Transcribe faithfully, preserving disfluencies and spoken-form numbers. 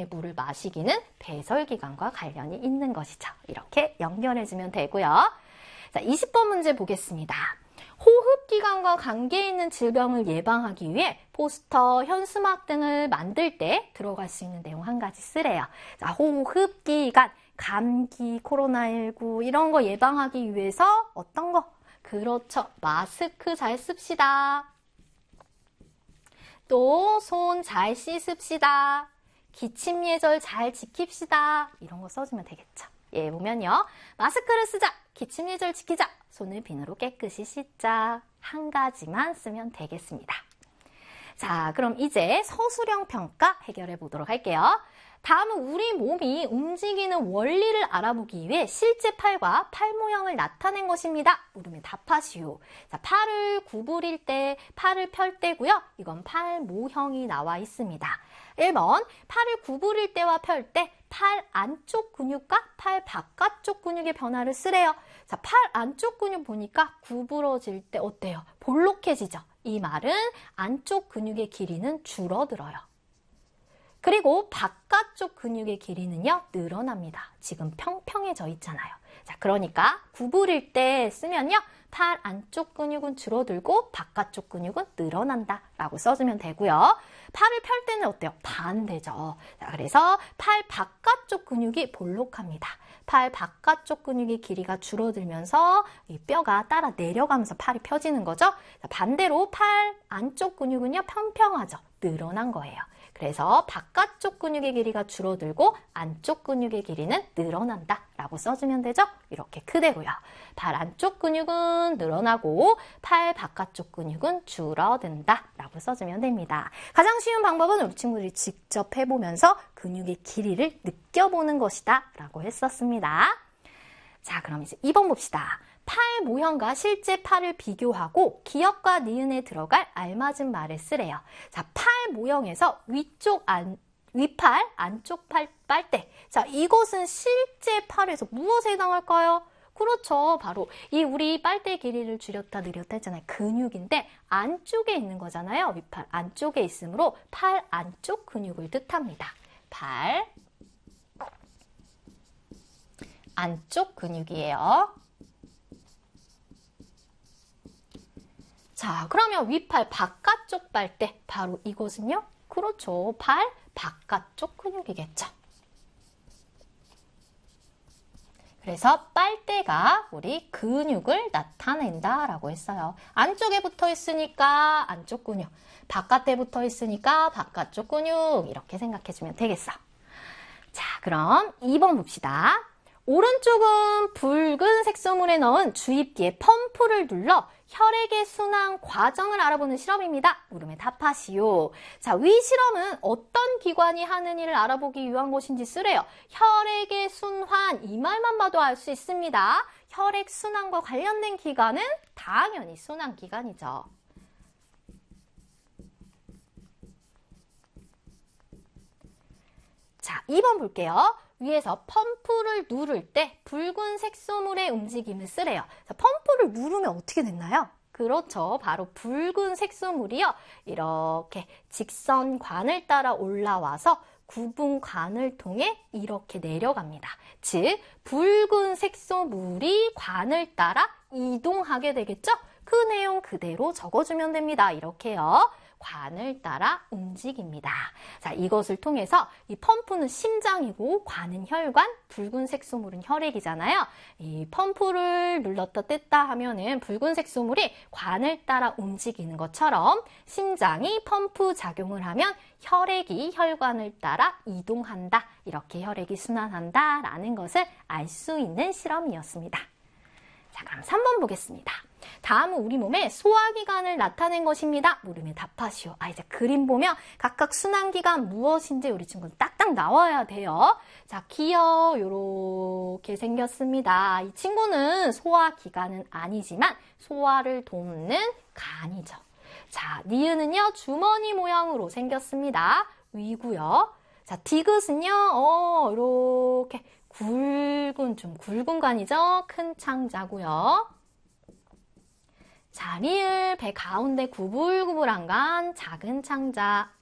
통해 물을 마시기는 배설기관과 관련이 있는 것이죠. 이렇게 연결해주면 되고요. 자, 이십 번 문제 보겠습니다. 호흡기관과 관계 있는 질병을 예방하기 위해 포스터, 현수막 등을 만들 때 들어갈 수 있는 내용 한 가지 쓰래요. 자, 호흡기관, 감기, 코로나십구 이런 거 예방하기 위해서 어떤 거? 그렇죠. 마스크 잘 씁시다. 또 손 잘 씻읍시다. 기침 예절 잘 지킵시다. 이런 거 써주면 되겠죠. 예, 보면요. 마스크를 쓰자. 기침 예절 지키자. 손을 비누로 깨끗이 씻자. 한 가지만 쓰면 되겠습니다. 자, 그럼 이제 서술형 평가 해결해 보도록 할게요. 다음은 우리 몸이 움직이는 원리를 알아보기 위해 실제 팔과 팔 모형을 나타낸 것입니다. 물으면 답하시오. 자, 팔을 구부릴 때, 팔을 펼 때고요. 이건 팔 모형이 나와 있습니다. 일 번, 팔을 구부릴 때와 펼 때 팔 안쪽 근육과 팔 바깥쪽 근육의 변화를 쓰래요. 자, 팔 안쪽 근육 보니까 구부러질 때 어때요? 볼록해지죠? 이 말은 안쪽 근육의 길이는 줄어들어요. 그리고 바깥쪽 근육의 길이는요, 늘어납니다. 지금 평평해져 있잖아요. 자, 그러니까 구부릴 때 쓰면요, 팔 안쪽 근육은 줄어들고 바깥쪽 근육은 늘어난다 라고 써주면 되고요. 팔을 펼 때는 어때요? 반대죠. 자, 그래서 팔 바깥쪽 근육이 볼록합니다. 팔 바깥쪽 근육의 길이가 줄어들면서 이 뼈가 따라 내려가면서 팔이 펴지는 거죠. 자, 반대로 팔 안쪽 근육은요, 평평하죠. 늘어난 거예요. 그래서 바깥쪽 근육의 길이가 줄어들고 안쪽 근육의 길이는 늘어난다 라고 써주면 되죠. 이렇게 그대로요. 팔 안쪽 근육은 늘어나고 팔 바깥쪽 근육은 줄어든다 라고 써주면 됩니다. 가장 쉬운 방법은 우리 친구들이 직접 해보면서 근육의 길이를 느껴보는 것이다 라고 했었습니다. 자, 그럼 이제 이 번 봅시다. 팔 모형과 실제 팔을 비교하고 기역과 니은에 들어갈 알맞은 말을 쓰래요. 자, 팔 모형에서 위쪽 안, 위팔, 안쪽 팔 빨대. 자, 이것은 실제 팔에서 무엇에 해당할까요? 그렇죠. 바로 이 우리 빨대 길이를 줄였다 늘렸다 했잖아요. 근육인데 안쪽에 있는 거잖아요. 위팔 안쪽에 있으므로 팔 안쪽 근육을 뜻합니다. 팔 안쪽 근육이에요. 자, 그러면 위팔 바깥쪽 빨대, 바로 이것은요? 그렇죠. 팔 바깥쪽 근육이겠죠. 그래서 빨대가 우리 근육을 나타낸다 라고 했어요. 안쪽에 붙어 있으니까 안쪽 근육, 바깥에 붙어 있으니까 바깥쪽 근육 이렇게 생각해주면 되겠어. 자, 그럼 이 번 봅시다. 오른쪽은 붉은 색소물에 넣은 주입기에 펌프를 눌러 혈액의 순환 과정을 알아보는 실험입니다. 물음에 답하시오. 자, 위 실험은 어떤 기관이 하는 일을 알아보기 위한 것인지 쓰래요. 혈액의 순환, 이 말만 봐도 알 수 있습니다. 혈액 순환과 관련된 기관은 당연히 순환기관이죠. 자, 이 번 볼게요. 위에서 펌프를 누를 때 붉은 색소물의 움직임을 쓰래요. 자, 펌프를 누르면 어떻게 됐나요? 그렇죠. 바로 붉은 색소물이요. 이렇게 직선관을 따라 올라와서 구분관을 통해 이렇게 내려갑니다. 즉, 붉은 색소물이 관을 따라 이동하게 되겠죠? 그 내용 그대로 적어주면 됩니다. 이렇게요. 관을 따라 움직입니다. 자, 이것을 통해서 이 펌프는 심장이고 관은 혈관, 붉은 색소물은 혈액이잖아요. 이 펌프를 눌렀다 뗐다 하면은 붉은 색소물이 관을 따라 움직이는 것처럼 심장이 펌프 작용을 하면 혈액이 혈관을 따라 이동한다. 이렇게 혈액이 순환한다 라는 것을 알 수 있는 실험이었습니다. 자, 그럼 삼 번 보겠습니다. 다음은 우리 몸의 소화기관을 나타낸 것입니다. 물으면 답하시오. 아, 이제 그림 보면 각각 순환기관 무엇인지 우리 친구는 딱딱 나와야 돼요. 자, 기역 요렇게 생겼습니다. 이 친구는 소화기관은 아니지만 소화를 돕는 간이죠. 자, 니은은요, 주머니 모양으로 생겼습니다. 위고요. 자, 디귿은요, 어, 이렇게 굵은, 좀 굵은 간이죠. 큰 창자고요. 자, 리을 배 가운데 구불구불한 간 작은 창자.